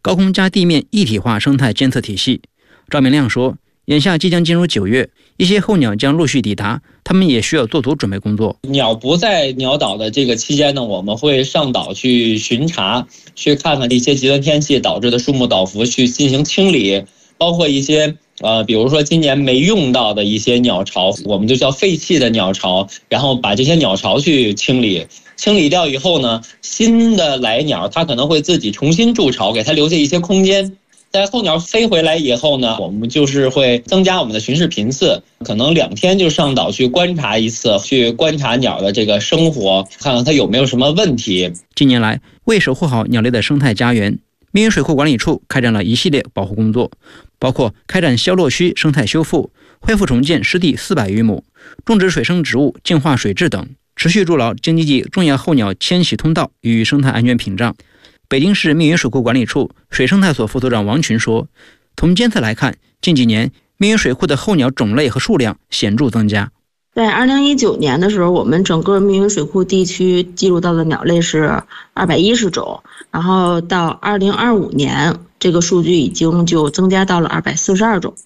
高空加地面一体化生态监测体系。赵明亮说，眼下即将进入9月，一些候鸟将陆续抵达，他们也需要做足准备工作。 鸟不在鸟岛的这个期间呢，我们会上岛去巡查，去看看一些极端天气导致的树木倒伏，去进行清理，包括一些比如说今年没用到的一些鸟巢，我们就叫废弃的鸟巢，然后把这些鸟巢去清理。清理掉以后呢，新的来鸟它可能会自己重新筑巢，给它留下一些空间。在候鸟飞回来以后呢，我们就是会增加我们的巡视频次，可能2天就上岛去观察一次，去观察鸟的这个生活，看看它有没有什么问题。 近年来，为守护好鸟类的生态家园，密云水库管理处开展了一系列保护工作，包括开展消落区生态修复、恢复重建湿地400余亩、种植水生植物、净化水质等，持续筑牢京畿冀重要候鸟迁徙通道与生态安全屏障。北京市密云水库管理处水生态所副所长王群说，从监测来看，近几年密云水库的候鸟种类和数量显著增加。 在2019年的时候，我们整个密云水库地区记录到的鸟类是210种，然后到2025年，这个数据已经就增加到了242种。